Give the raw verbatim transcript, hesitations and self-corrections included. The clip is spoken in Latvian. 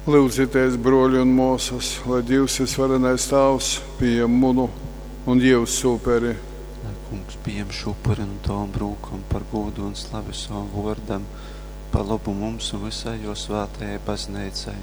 Lūdzieties, broļi un mūsas, lai Dievs visvarenais Tēvs pieņem munu un Dievs superi. Lai Kungs pieņem šupuri un tavu brūkumu par godu un slavu savu vārdam, par labu mums un visai jo svētajai baznīcai.